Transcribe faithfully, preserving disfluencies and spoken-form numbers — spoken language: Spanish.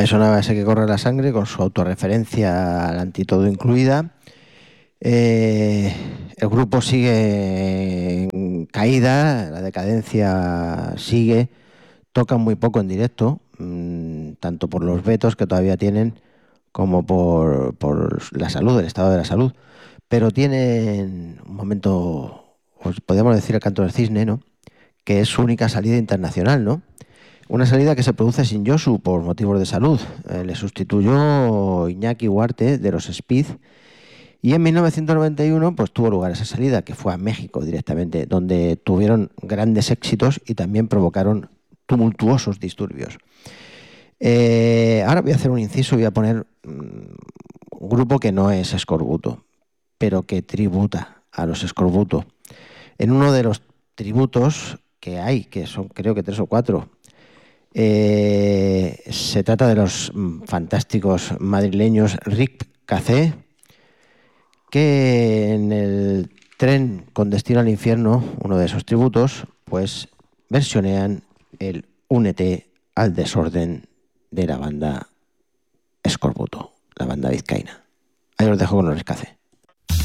Ahí sonaba ese que corre la sangre con su autorreferencia al ante todo incluida. Eh, el grupo sigue en caída, la decadencia sigue, tocan muy poco en directo, mmm, tanto por los vetos que todavía tienen como por, por la salud, el estado de la salud. Pero tienen un momento, pues podríamos decir el canto del cisne, ¿no? Que es su única salida internacional, ¿no? Una salida que se produce sin Josu por motivos de salud. Eh, le sustituyó Iñaki Huarte de los Speed y en mil novecientos noventa y uno pues tuvo lugar esa salida que fue a México directamente, donde tuvieron grandes éxitos y también provocaron tumultuosos disturbios. Eh, ahora voy a hacer un inciso y voy a poner mmm, un grupo que no es Escorbuto, pero que tributa a los Escorbuto. En uno de los tributos que hay, que son creo que tres o cuatro, eh, se trata de los fantásticos madrileños Ric Café, que en el tren con destino al infierno, uno de esos tributos, pues versionean el Únete al desorden de la banda Escorbuto, la banda vizcaína. Ahí os dejo con los Ric Café.